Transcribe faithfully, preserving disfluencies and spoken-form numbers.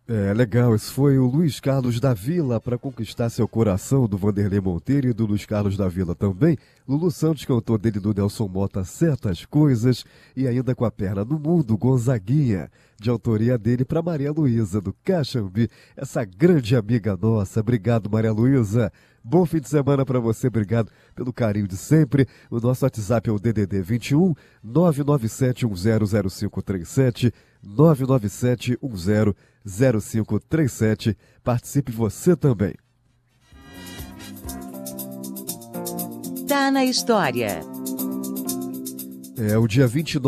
É, legal, esse foi o Luiz Carlos da Vila para conquistar seu coração, do Vanderlei Monteiro e do Luiz Carlos da Vila também. Lulu Santos cantou dele do Nelson Mota Certas Coisas e ainda com a perna no mundo, Gonzaguinha, de autoria dele para Maria Luísa do Caxambi, essa grande amiga nossa. Obrigado, Maria Luísa. Bom fim de semana para você, obrigado pelo carinho de sempre. O nosso WhatsApp é o D D D vinte e um, nove nove sete um zero zero cinco três sete, nove nove sete um zero zero cinco três sete. Participe você também. Tá na história. É o dia vinte e nove